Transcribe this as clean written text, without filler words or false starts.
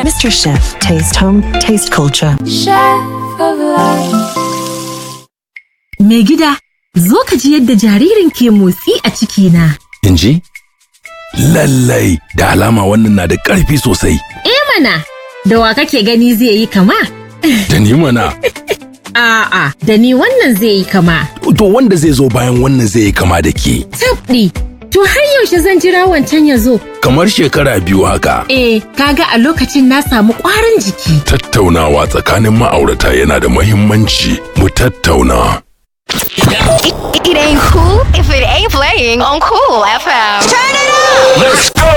Mr. Chef, taste home, taste culture. Chef of life. Mai gida, zo ka ji yadda jaririn ke motsi a cikina. In ji? Lallai, da alama wannan na da ƙarfi sosai. Mana, da wa kake gani zai yi kama? Da ni mana. A'a, da ni wannan zai yi kama. To wanda zai zo bayan wannan zai yi kama da ke. Tabɗi, to har yaushe zan jira wancan ya zo? Kamar shekara 2 haka. Kaga a lokacin na samu ƙwarin jiki. Tattaunawa tsakanin ma'aurata yana da muhimmanci. Mu tattauna. It ain't cool if it ain't playing on Cool FM. Turn it up! Let's go!